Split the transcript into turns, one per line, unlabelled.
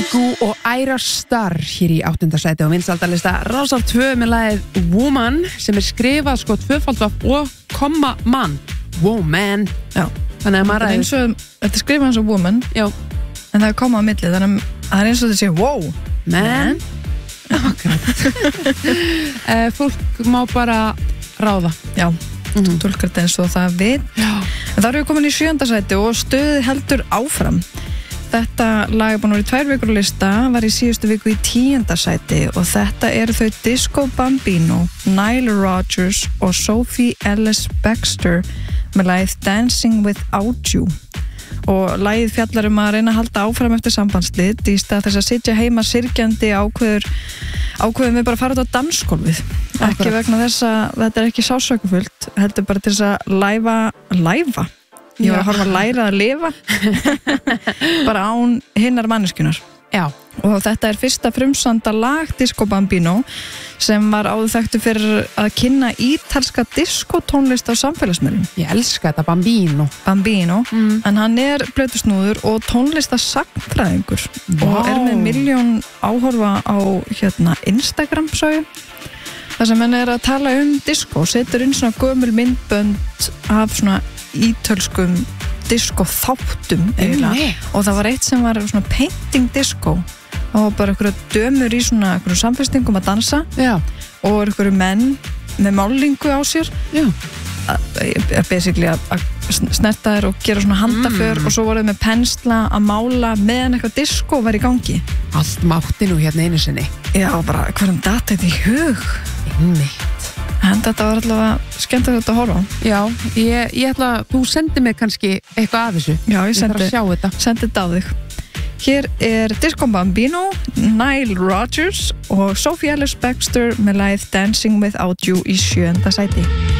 Goo og Ira Starr hér í 8. sæti og vinsældarlista Rásar 2 með lagið Woman sem skrifað sko tvöfaldvaf og komma mann Woman.
Já.
Þannig að maður
eins og þetta skrifað eins og woman.
Já.
En það komma á milli þannig að það eins og þetta sé wow.
Man. Fólk má bara ráða.
Já. Tólkar þetta eins og það við. En þá erum við komin í 7. sæti og stuðið heldur áfram. Þetta lag er búin að vera í 2 vikur á lista, var í síðustu viku í 10. sæti og þetta eru þau Disco Bambino, Nile Rodgers og Sophie Ellis-Bextor með lagið Dancing Without You. Og lagið fjallar að reyna að halda áfram eftir sambandslit í stað þess að sitja heima syrgjandi ákveðum við bara að fara út á dansgólfið. Ekki vegna þess að þetta er ekki sásökufullt, heldur bara til þess að læfa. Ég var að horfa að læra að lifa bara án hinnar manneskjunar.
Já.
Og þetta er fyrsta frumsamda lag Disco Bambino sem var áður þekktur fyrir að kynna ítalska diskotónlist á samfélagsmiðlum.
Ég elska þetta Bambino.
En hann er plötusnúður og tónlistasagnfræðingur og er með 1 milljón áhorfa á Instagram sögu. Það sem hann er að tala disco, setur inn svona gömul myndbönd af svona ítölskum disco þáttum eiginlega. Og það var eitt sem var svona painting disco og bara einhverja dömur í svona einhverjum samfestingum að dansa.
Já.
Og einhverju menn með málingu á sér.
Já.
Basically að snerta þér og gera svona handaför og svo voru þau með pensla að mála meðan eitthvað disco var í gangi.
Allt mátti nú hérna einu sinni.
Já, bara hverjum datt þetta í hug?
Einmitt.
En þetta var allavega skemmtilegt að horfa á.
Já, ég ætla að þú sendir mig kannski eitthvað af þessu.
Já, ég
þarf að sjá þetta.
Sendi þetta á þig. Hér er Disco Bambino, Nile Rodgers og Sophie Ellis-Bextor með lagið Dancing Without You í 7. sæti.